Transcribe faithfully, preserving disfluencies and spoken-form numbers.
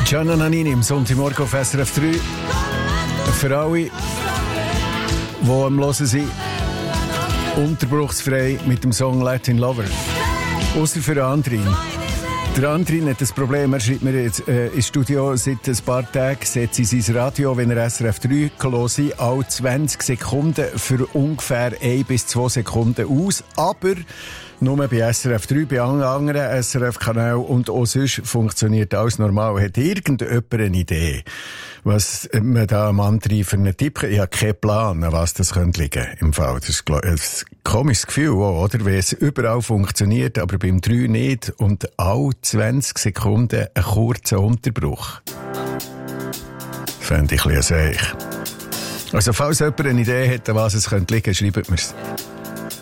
Gianna Nannini im Sonntagmorgen auf S R F drei. Für alle, die am Hören sind, unterbruchsfrei mit dem Song Latin Lover. Ausser für Andrin. Der Andrin hat das Problem, er schreibt mir jetzt äh, ins Studio seit ein paar Tagen, setzt in sein Radio, wenn er S R F drei hört, alle zwanzig Sekunden für ungefähr ein bis zwei Sekunden aus. Aber nur bei S R F drei, bei allen anderen S R F-Kanälen und auch sonst funktioniert alles normal. Hat irgendjemand eine Idee, was man da am Andrin für einen Tipp hat? Ich habe keinen Plan, an was das könnte liegen im Fall. Das ist ein komisches Gefühl, oder? Wenn es überall funktioniert, aber beim drei nicht und alle zwanzig Sekunden ein kurzer Unterbruch. Fände ich ein bisschen seich. Also, falls jemand eine Idee hat, an was es könnte liegen, schreibt mir's.